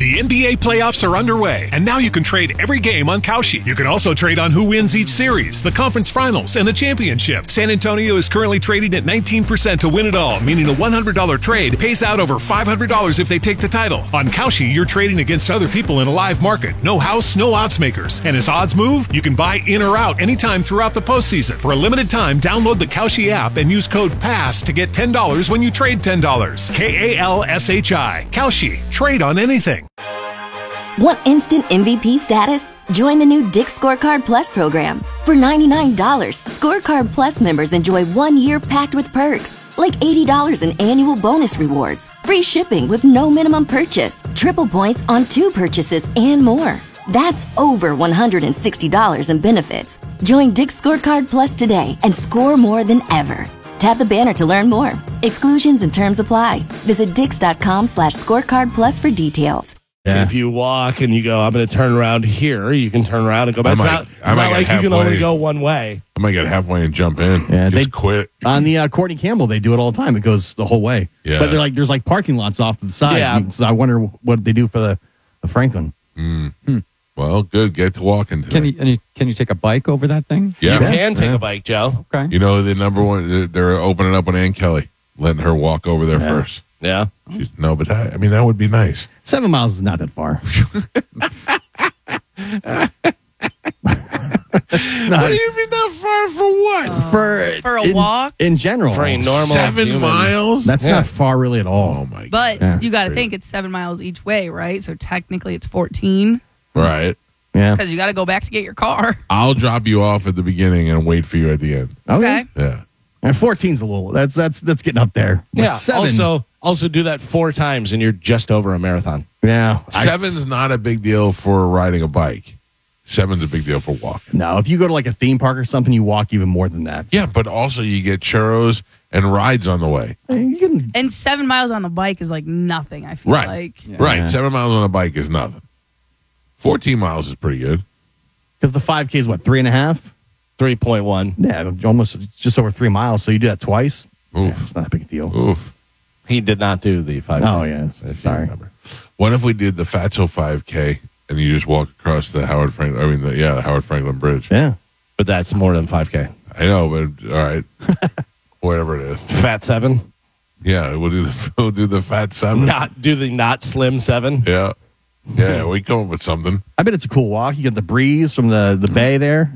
The NBA playoffs are underway, and now you can trade every game on Kalshi. You can also trade on who wins each series, the conference finals, and the championship. San Antonio is currently trading at 19% to win it all, meaning a $100 trade pays out over $500 if they take the title. On Kalshi, you're trading against other people in a live market. No house, no odds makers. And as odds move, you can buy in or out anytime throughout the postseason. For a limited time, download the Kalshi app and use code PASS to get $10 when you trade $10. KALSHI. Kalshi. Trade on anything. Want instant MVP status? Join the new Dick's Scorecard Plus program. For $99, Scorecard Plus members enjoy 1 year packed with perks, like $80 in annual bonus rewards, free shipping with no minimum purchase, triple points on 2 purchases, and more. That's over $160 in benefits. Join Dick's Scorecard Plus today and score more than ever. Tap the banner to learn more. Exclusions and terms apply. Visit dix.com/scorecard plus for details. Yeah. If you walk and you go, I'm going to turn around here, you can turn around and go back. It's not like you can only go one way. I might get halfway and jump in. Yeah, they quit. On the Courtney Campbell, they do it all the time. It goes the whole way. Yeah. But there's like parking lots off to the side. Yeah. So I wonder what they do for the Franklin. Well, good. Get to walking today. Can you take a bike over that thing? Yeah. You can take a bike, Joe. Okay. You know, the number one, they're opening up on Ann Kelly, letting her walk over there first. Yeah. But that would be nice. 7 miles is not that far. What do you mean that far for what? For a walk? In general. For a normal 7 miles? That's not far really at all. Oh, my God. But you got to think it's 7 miles each way, right? So technically it's 14 Right. Yeah. because you got to go back to get your car. I'll drop you off at the beginning and wait for you at the end. Okay. Yeah. And 14's a little. That's getting up there. But Yeah. 7. Also do that 4 times and you're just over a marathon. Yeah. 7's not a big deal for riding a bike. 7's a big deal for walking. No, if you go to like a theme park or something, you walk even more than that. Yeah, but also you get churros and rides on the way. You can, And 7 miles on the bike is like nothing, I feel Right. like. Right. Yeah. 7 miles on a bike is nothing. 14 miles is pretty good. because the 5K is what, 3.5? 3.1. Yeah, almost just over 3 miles. So you do that twice. Oof. Yeah, it's not a big deal. Oof. He did not do the 5K. Oh yeah, if you sorry. remember. What if we did the Fatso 5K and you just walk across the Howard Franklin? the Howard Franklin Bridge. Yeah, But that's more than 5K. I know, but all right, whatever it is. Fat 7? Yeah, we'll do the Fat 7. Not slim 7? Yeah, we come up with something. I bet it's a cool walk. You get the breeze from the bay there.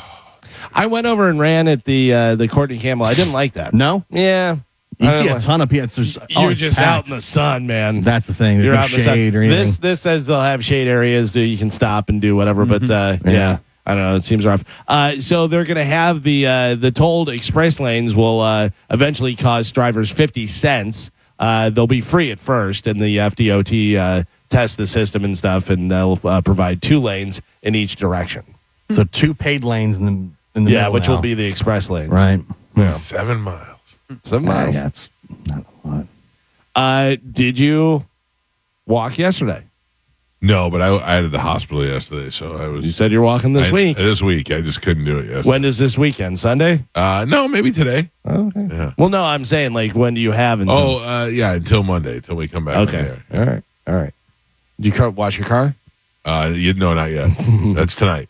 I went over and ran at the Courtney Campbell. I didn't like that. No, Yeah. you I don't see a like- ton of people. You're just out in the sun, man. That's the thing. There's You're no out in the sun. shade or anything. This says they'll have shade areas that you can stop and do whatever, but Yeah. I don't know. It seems rough. So they're going to have the tolled express lanes will eventually cost drivers 50 cents. They'll be free at first, and the FDOT test the system and stuff, and they'll provide 2 lanes in each direction. So 2 paid lanes in the middle which now. will be the express lanes. right. Yeah. 7 miles. 7 miles. Yeah, it's not a lot. Did you walk yesterday? No, but I had at the hospital yesterday, so I was. You said you're walking this week. This week, I just couldn't do it yesterday. When is this weekend? Sunday? No, maybe today. Okay. Yeah. Well, no, I'm saying like when do you have until? Until Monday, till we come back. Okay. All right. Did you wash your car? No, not yet. That's tonight.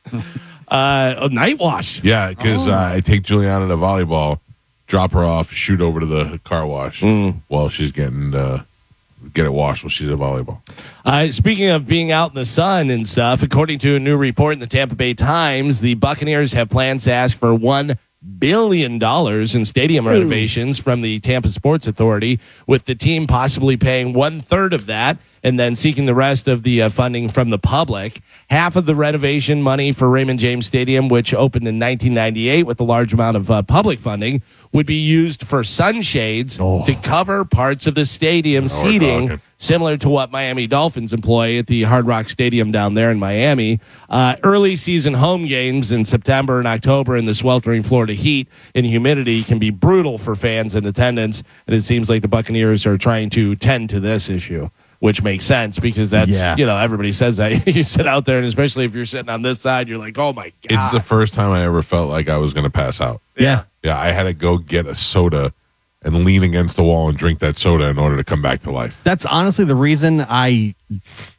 A night wash. Yeah, because I take Juliana to volleyball, drop her off, shoot over to the car wash while she's getting get it washed while she's at volleyball. Speaking of being out in the sun and stuff, according to a new report in the Tampa Bay Times, the Buccaneers have plans to ask for $1 billion in stadium renovations from the Tampa Sports Authority, with the team possibly paying 1/3 of that and then seeking the rest of the funding from the public. Half of the renovation money for Raymond James Stadium, which opened in 1998 with a large amount of public funding, would be used for sunshades to cover parts of the stadium seating, similar to what Miami Dolphins employ at the Hard Rock Stadium down there in Miami. Early season home games in September and October in the sweltering Florida heat and humidity can be brutal for fans in attendance, and it seems like the Buccaneers are trying to tend to this issue, which makes sense because that's, everybody says that. You sit out there, and especially if you're sitting on this side, you're like, oh, my God. It's the first time I ever felt like I was going to pass out. Yeah. Yeah, I had to go get a soda and lean against the wall and drink that soda in order to come back to life. That's honestly the reason I